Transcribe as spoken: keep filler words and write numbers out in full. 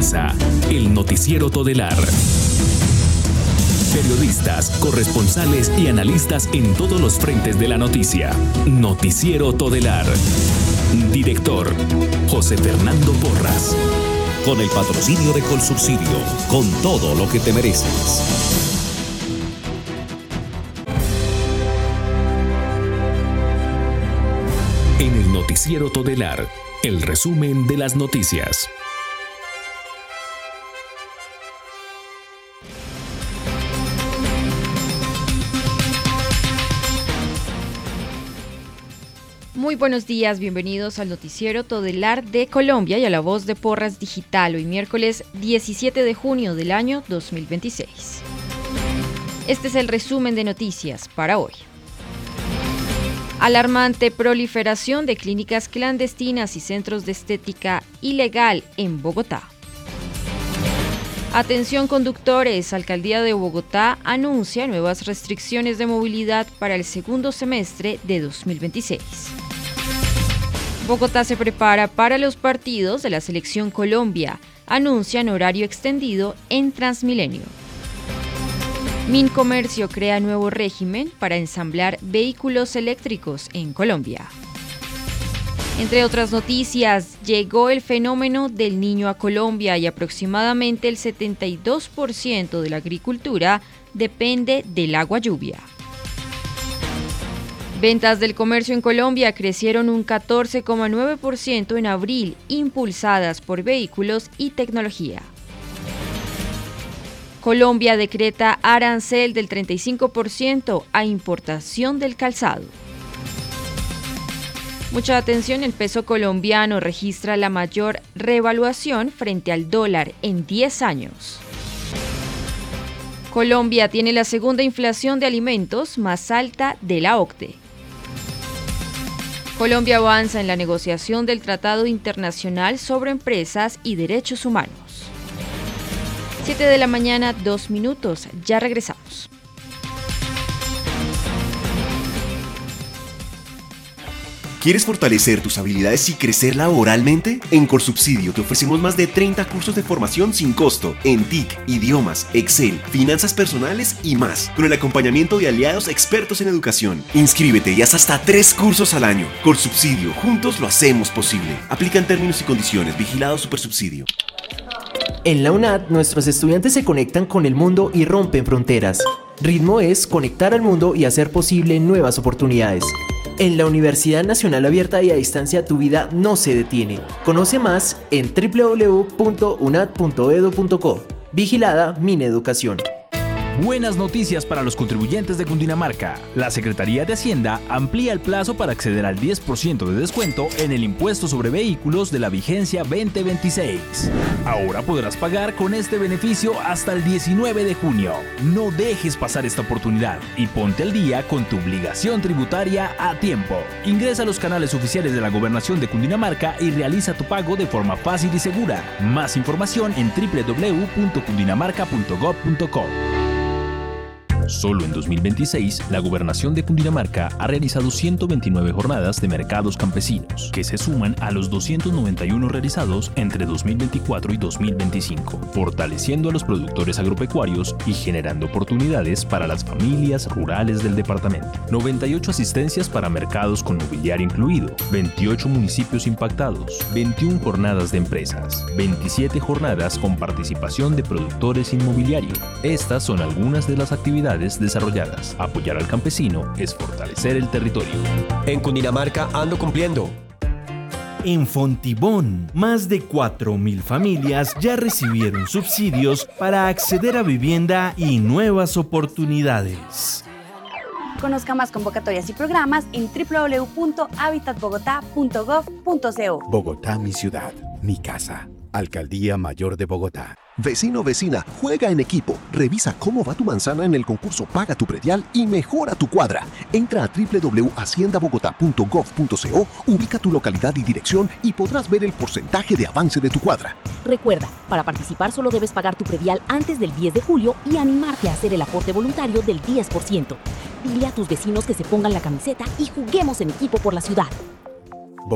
comienza el Noticiero Todelar. Periodistas, corresponsales y analistas en todos los frentes de la noticia. Noticiero Todelar. Director, José Fernando Porras. Con el patrocinio de Colsubsidio, con todo lo que te mereces. En el Noticiero Todelar, el resumen de las noticias. Muy buenos días, bienvenidos al Noticiero Todelar de Colombia y a la Voz de Porras Digital, hoy miércoles diecisiete de junio del año dos mil veintiséis. Este es el resumen de noticias para hoy. Alarmante proliferación de clínicas clandestinas y centros de estética ilegal en Bogotá. Atención conductores, Alcaldía de Bogotá anuncia nuevas restricciones de movilidad para el segundo semestre de dos mil veintiséis. Bogotá se prepara para los partidos de la Selección Colombia, anuncian horario extendido en Transmilenio. Mincomercio crea nuevo régimen para ensamblar vehículos eléctricos en Colombia. Entre otras noticias, llegó el fenómeno del Niño a Colombia y aproximadamente el setenta y dos por ciento de la agricultura depende del agua lluvia. Ventas del comercio en Colombia crecieron un catorce coma nueve por ciento en abril, impulsadas por vehículos y tecnología. Colombia decreta arancel del treinta y cinco por ciento a importación del calzado. Mucha atención, el peso colombiano registra la mayor revaluación frente al dólar en diez años. Colombia tiene la segunda inflación de alimentos más alta de la O C D E. Colombia avanza en la negociación del Tratado Internacional sobre Empresas y Derechos Humanos. siete de la mañana, dos minutos. Ya regresamos. ¿Quieres fortalecer tus habilidades y crecer laboralmente? En Colsubsidio te ofrecemos más de treinta cursos de formación sin costo en T I C, idiomas, Excel, finanzas personales y más, con el acompañamiento de aliados expertos en educación. Inscríbete y haz hasta tres cursos al año. Colsubsidio, juntos lo hacemos posible. Aplican términos y condiciones. Vigilado Supersubsidio. En la UNAD, nuestros estudiantes se conectan con el mundo y rompen fronteras. Ritmo es conectar al mundo y hacer posible nuevas oportunidades. En la Universidad Nacional Abierta y a Distancia, tu vida no se detiene. Conoce más en doble u doble u doble u punto u n a d punto e d u punto co. Vigilada Mineducación. Buenas noticias para los contribuyentes de Cundinamarca. La Secretaría de Hacienda amplía el plazo para acceder al diez por ciento de descuento en el impuesto sobre vehículos de la vigencia veinte veintiséis. Ahora podrás pagar con este beneficio hasta el diecinueve de junio. No dejes pasar esta oportunidad y ponte al día con tu obligación tributaria a tiempo. Ingresa a los canales oficiales de la Gobernación de Cundinamarca y realiza tu pago de forma fácil y segura. Más información en doble u doble u doble u punto cundinamarca punto gob punto co. Solo en dos mil veintiséis, la Gobernación de Cundinamarca ha realizado ciento veintinueve jornadas de mercados campesinos, que se suman a los doscientos noventa y uno realizados entre dos mil veinticuatro y dos mil veinticinco, fortaleciendo a los productores agropecuarios y generando oportunidades para las familias rurales del departamento. noventa y ocho asistencias para mercados con mobiliario incluido, veintiocho municipios impactados, veintiuna jornadas de empresas, veintisiete jornadas con participación de productores inmobiliario. Estas son algunas de las actividades desarrolladas. Apoyar al campesino es fortalecer el territorio. En Cundinamarca ando cumpliendo. En Fontibón, más de cuatro mil familias ya recibieron subsidios para acceder a vivienda y nuevas oportunidades. Conozca más convocatorias y programas en doble u doble u doble u punto habitat bogotá punto gob punto co. Bogotá, mi ciudad, mi casa. Alcaldía Mayor de Bogotá. Vecino, vecina, juega en equipo. Revisa cómo va tu manzana en el concurso Paga tu Predial y mejora tu cuadra. Entra a doble u doble u doble u punto hacienda bogotá punto gob punto co, ubica tu localidad y dirección y podrás ver el porcentaje de avance de tu cuadra. Recuerda, para participar solo debes pagar tu predial antes del diez de julio y animarte a hacer el aporte voluntario del diez por ciento. Dile a tus vecinos que se pongan la camiseta y juguemos en equipo por la ciudad.